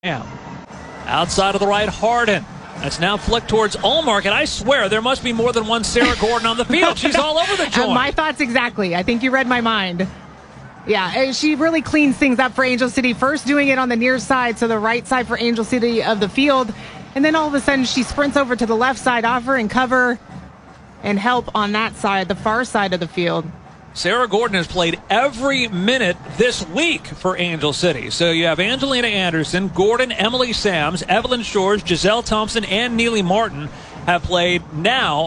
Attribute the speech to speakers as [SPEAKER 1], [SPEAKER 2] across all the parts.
[SPEAKER 1] Outside of the right, Harden. That's now flicked towards Ullmark, and I swear there must be more than one Sarah Gordon on the field. She's all over the joint.
[SPEAKER 2] My thoughts exactly. I think you read my mind. Yeah, she really cleans things up for Angel City. First doing it on the near side, so the right side for Angel City of the field. And then all of a sudden she sprints over to the left side, offering cover and help on that side, the far side of the field.
[SPEAKER 1] Sarah Gordon has played every minute this week for Angel City. So you have Angelina Anderson, Gordon, Emily Sams, Evelyn Shores, Giselle Thompson, and Neely Martin have played now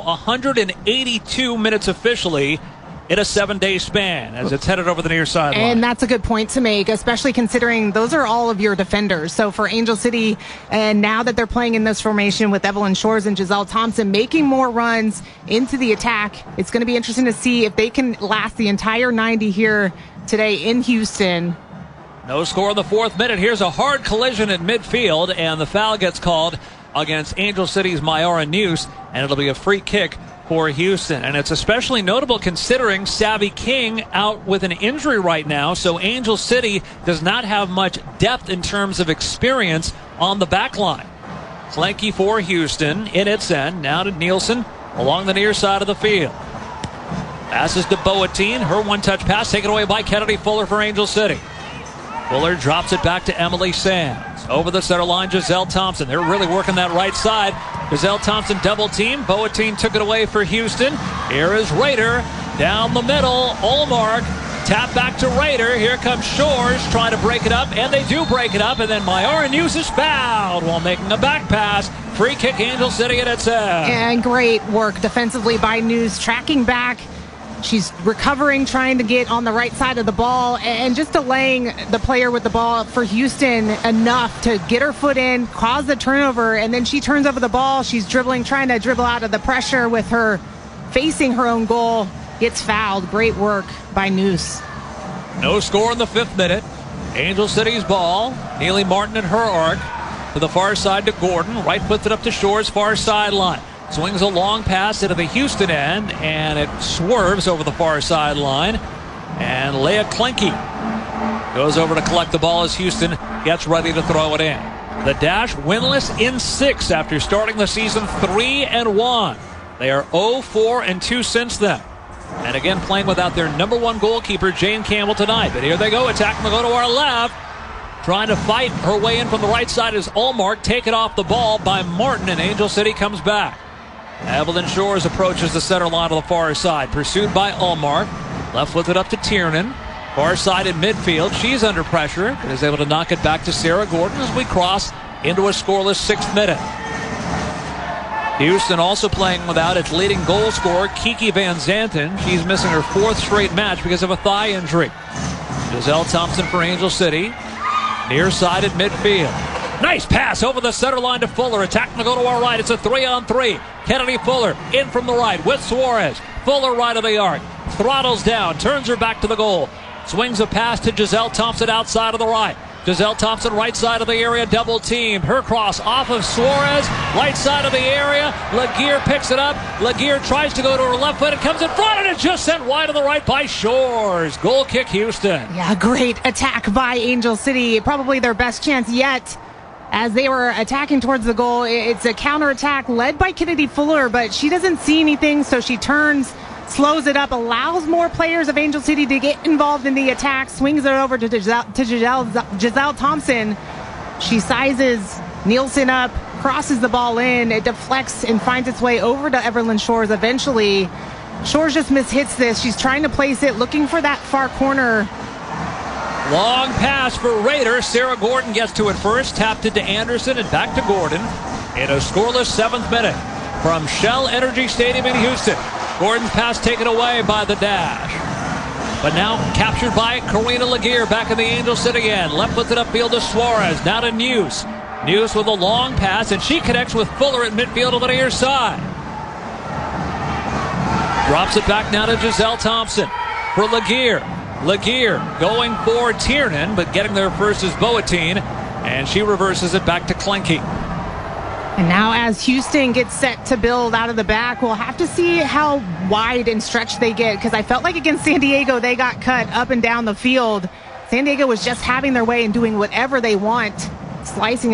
[SPEAKER 1] 182 minutes officially in a 7-day span as it's headed over the near sideline.
[SPEAKER 2] And that's a good point to make, especially considering those are all of your defenders. So for Angel City, and now that they're playing in this formation with Evelyn Shores and Giselle Thompson making more runs into the attack, it's going to be interesting to see if they can last the entire 90 here today in Houston.
[SPEAKER 1] No score in the fourth minute. Here's a hard collision at midfield, and the foul gets called against Angel City's Mayara News, and it'll be a free kick for Houston. And it's especially notable considering Savvy King out with an injury right now, so Angel City does not have much depth in terms of experience on the back line. Clanky for Houston in its end. Now to Nielsen along the near side of the field. Passes to Boateng. Her one-touch pass taken away by Kennedy Fuller for Angel City. Fuller drops it back to Emily Sands. Over the center line, Giselle Thompson. They're really working that right side. Giselle Thompson double team. Boateng took it away for Houston. Here is Rader down the middle. Ullmark tap back to Rader. Here comes Shores trying to break it up, and they do break it up. And then Mayara News is fouled while making a back pass. Free kick, Angel City at its end.
[SPEAKER 2] And great work defensively by News, tracking back. She's recovering, trying to get on the right side of the ball, and just delaying the player with the ball for Houston enough to get her foot in, cause the turnover, and then she turns over the ball. She's dribbling, trying to dribble out of the pressure with her facing her own goal. Gets fouled. Great work by Noose.
[SPEAKER 1] No score in the fifth minute. Angel City's ball. Neely Martin at her arc. To the far side to Gordon. Right puts it up to Shores, far sideline. Swings a long pass into the Houston end, and it swerves over the far sideline. And Leah Klenke goes over to collect the ball as Houston gets ready to throw it in. The Dash winless in 6 after starting the season 3-1. They are 0-4-2 since then. And again, playing without their number one goalkeeper, Jane Campbell, tonight. But here they go, attacking the go to our left. Trying to fight her way in from the right side is Ullmark. Taken off the ball by Martin, and Angel City comes back. Evelyn Shores approaches the center line to the far side. Pursued by Ullmark. Left with it up to Tiernan. Far side in midfield. She's under pressure, but is able to knock it back to Sarah Gordon as we cross into a scoreless 6th minute. Houston also playing without its leading goal scorer, Kiki Van Zanten. She's missing her 4th straight match because of a thigh injury. Giselle Thompson for Angel City. Near side at midfield. Nice pass over the center line to Fuller. Attacking to go to our right. It's a 3-on-3. Kennedy Fuller in from the right with Suarez. Fuller right of the arc. Throttles down. Turns her back to the goal. Swings a pass to Giselle Thompson outside of the right. Giselle Thompson right side of the area. Double teamed. Her cross off of Suarez. Right side of the area. Laguerre picks it up. Laguerre tries to go to her left foot. It comes in front and it's just sent wide to the right by Shores. Goal kick Houston.
[SPEAKER 2] Yeah, great attack by Angel City. Probably their best chance yet. As they were attacking towards the goal, it's a counterattack led by Kennedy Fuller, but she doesn't see anything, so she turns, slows it up, allows more players of Angel City to get involved in the attack, swings it over to Giselle Thompson. She sizes Nielsen up, crosses the ball in, it deflects and finds its way over to Evelyn Shores eventually. Shores just mishits this. She's trying to place it, looking for that far corner.
[SPEAKER 1] Long pass for Rader. Sarah Gordon gets to it first. Tapped it to Anderson and back to Gordon in a scoreless 7th minute from Shell Energy Stadium in Houston. Gordon's pass taken away by the Dash. But now captured by Karina Laguerre back in the Angel City end. Left with it upfield to Suarez. Now to News. News with a long pass, and she connects with Fuller at midfield on the near side. Drops it back now to Giselle Thompson for Laguerre. Laguerre going for Tiernan, but getting there first is Boateng, and she reverses it back to Klenke.
[SPEAKER 2] And now as Houston gets set to build out of the back, we'll have to see how wide and stretched they get, because I felt like against San Diego they got cut up and down the field. San Diego was just having their way and doing whatever they want slicing